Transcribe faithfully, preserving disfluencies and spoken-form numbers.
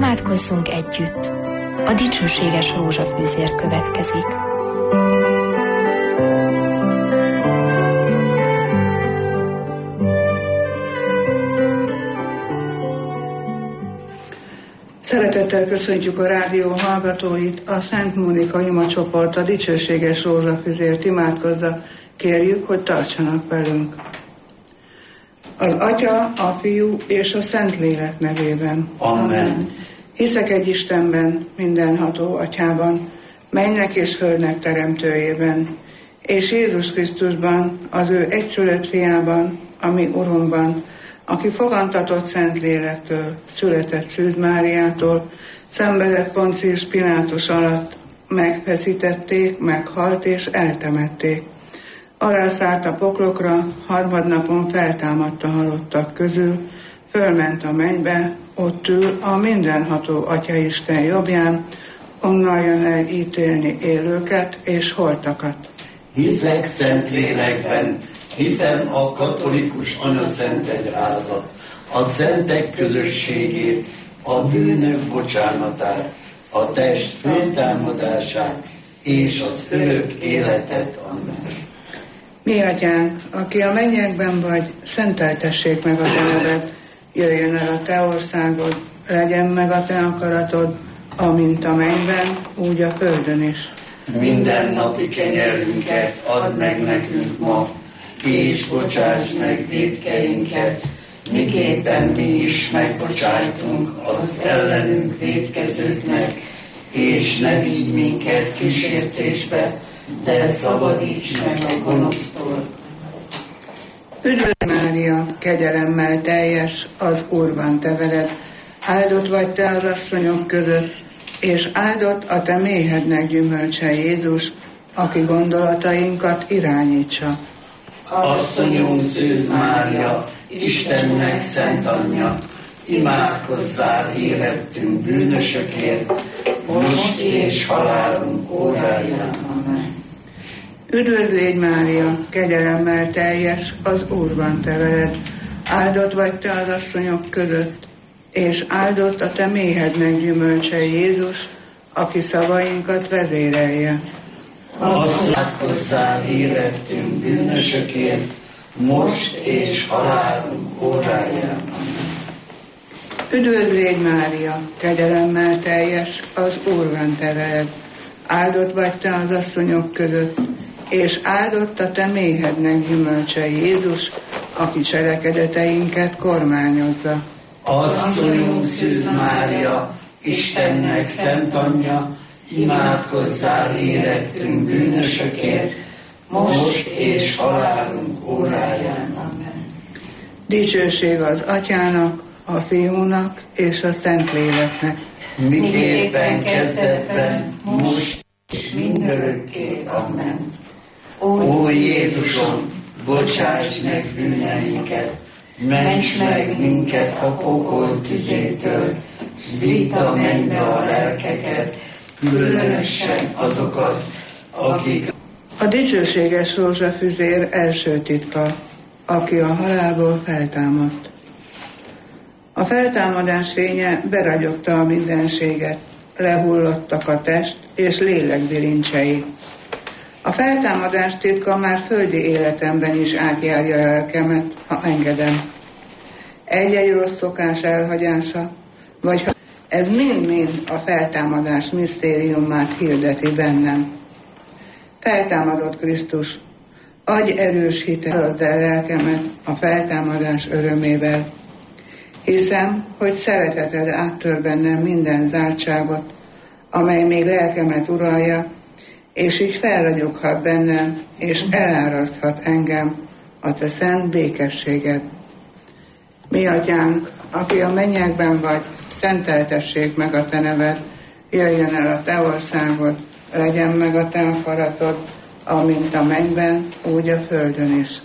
Imádkozzunk együtt. A dicsőséges rózsafűzér következik. Szeretettel köszöntjük a rádió hallgatóit, a Szent Mónika Ima csoport a dicsőséges rózsafüzért imádkozza. Kérjük, hogy tartsanak velünk. Az Atya, a Fiú és a Szentlélek nevében. Amen. Hiszek egy Istenben, mindenható Atyában, mennek és földnek teremtőjében, és Jézus Krisztusban, az ő egyszülött fiában, a mi Urunkban, aki fogantatott Szentlélektől, született Szűz Máriától, szenvedett Poncius Pilátus alatt, megfeszítették, meghalt és eltemették. Alászállt a poklokra, harmadnapon feltámadt a halottak közül, fölment a mennybe, ott ül a mindenható Atyaisten jobbján, onnan jön el ítélni élőket és holtakat. Hiszek Szentlélekben, hiszem a katolikus anyaszent egyházat, a szentek közösségét, a bűnök bocsánatát, a test föltámadását és az örök életet. Amen. Mi Atyánk, aki a mennyekben vagy, szenteltessék meg a te neved, jöjjön el a te országod, legyen meg a te akaratod, amint a mennyben, úgy a földön is. Minden napi kenyerünket add meg nekünk ma, és bocsáss meg vétkeinket, miképpen mi is megbocsájtunk az ellenünk vétkezőknek, és ne vigy minket kísértésbe, de szabadíts meg a gonosztól. Üdvözl Mária, kegyelemmel teljes, az Úr van te veled, áldott vagy te az asszonyok között, és áldott a te méhednek gyümölcse Jézus, aki gondolatainkat irányítsa. Asszonyunk Szűz Mária, Istennek szent anyja, imádkozzál érettünk bűnösökért, most és halálunk óráján. Amen. Üdvözlégy Mária, kegyelemmel teljes, az Úr van te veled, áldott vagy te az asszonyok között, és áldott a te méhednek gyümölcse Jézus, aki szavainkat vezérelje. Imádkozzál érettünk bűnösökért, most és halálunk óráján. Üdvözlégy Mária, kegyelemmel teljes, az Úr van te veled, áldott vagy te az asszonyok között, és áldott a te méhednek gyümölcse Jézus, aki cselekedeteinket kormányozza. Asszonyunk Szűz Mária, Istennek szent anyja, imádkozzál érettünk bűnösökért, most és halálunk óráján. Amen. Dicsőség az Atyának, a Fiúnak és a Szentléleknek. Miképpen kezdetben, most és mindörökké. Amen. Ó Jézusom, bocsáss meg bűneinket, ments meg minket a pokol tüzétől, s vidd a mennybe a lelkeket, különösen azokat, akik... A dicsőséges rózsafüzér első titka, aki a halálból feltámadt. A feltámadás fénye beragyogta a mindenséget, lehullottak a test és lélek bilincsei. A feltámadás titka már földi életemben is átjárja lelkemet, ha engedem. Egy-egy rossz szokás elhagyása, vagy ha ez mind-mind a feltámadás misztériumát hirdeti bennem. Feltámadott Krisztus, adj erős hitet el lelkemet a feltámadás örömével. Hiszem, hogy szereteted áttör bennem minden zártságot, amely még lelkemet uralja, és így felragyoghat bennem, és eláraszthat engem a te szent békességed. Mi Atyánk, aki a mennyekben vagy, szenteltessék meg a te neved, jöjjön el a te országod, legyen meg a te akaratod, amint a mennyben, úgy a földön is.